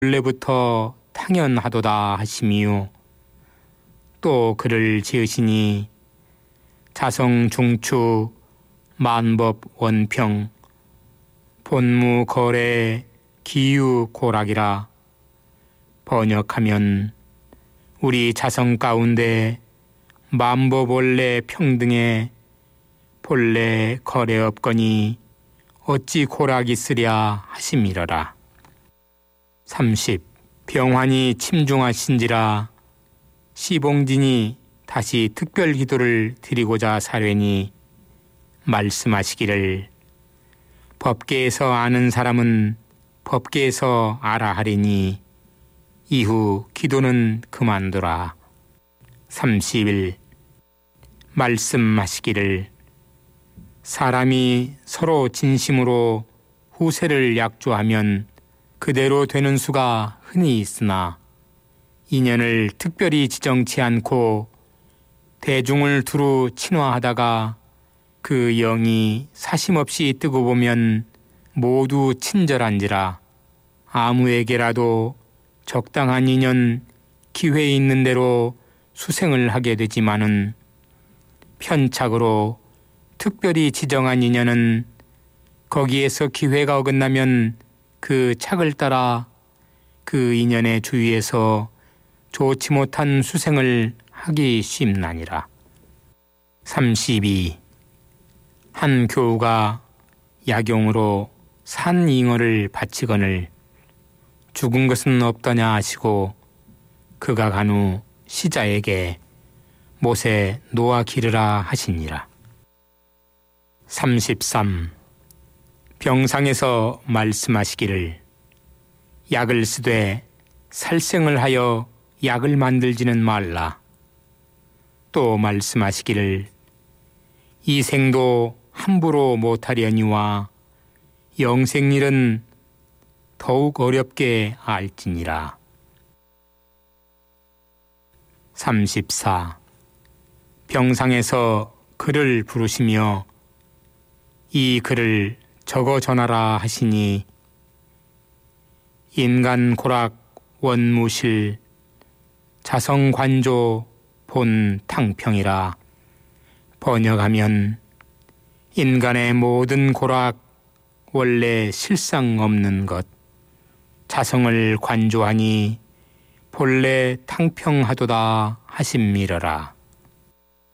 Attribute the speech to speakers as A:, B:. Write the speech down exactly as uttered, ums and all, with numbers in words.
A: 원래부터 당연하도다 하심이요. 또 그를 지으시니 자성중추 만법 원평 본무 거래 기유 고락이라. 번역하면 우리 자성 가운데 만법 원래 평등에 본래 거래 없거니 어찌 고락이 있으랴 하심이러라. 삼십. 병환이 침중하신지라. 시봉진이 다시 특별 기도를 드리고자 사뢰니 말씀하시기를 법계에서 아는 사람은 법계에서 알아 하리니 이후 기도는 그만두라. 삼십일. 말씀하시기를 사람이 서로 진심으로 후세를 약조하면 그대로 되는 수가 흔히 있으나 인연을 특별히 지정치 않고 대중을 두루 친화하다가 그 영이 사심없이 뜨고 보면 모두 친절한지라. 아무에게라도 적당한 인연 기회 있는 대로 수생을 하게 되지만은 편착으로 특별히 지정한 인연은 거기에서 기회가 어긋나면 그 착을 따라 그 인연의 주위에서 좋지 못한 수생을 하기 쉽나니라. 삼십이. 한 교우가 약용으로 산 잉어를 바치거늘 죽은 것은 없더냐 하시고 그가 간 후 시자에게 못에 놓아 기르라 하시니라. 삼십삼. 병상에서 말씀하시기를 약을 쓰되 살생을 하여 약을 만들지는 말라. 또 말씀하시기를 이 생도 함부로 못하려니와 영생일은 더욱 어렵게 알지니라. 삼십사. 병상에서 그를 부르시며 이 글을 적어 전하라 하시니 인간 고락 원무실 자성관조 본 탕평이라. 번역하면 인간의 모든 고락 원래 실상 없는 것 자성을 관조하니 본래 탕평하도다 하심이러라.